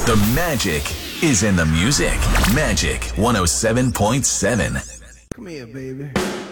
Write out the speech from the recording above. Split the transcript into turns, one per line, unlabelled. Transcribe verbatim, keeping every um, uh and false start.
The magic is in the music. Magic one oh seven point seven.
Come here, baby.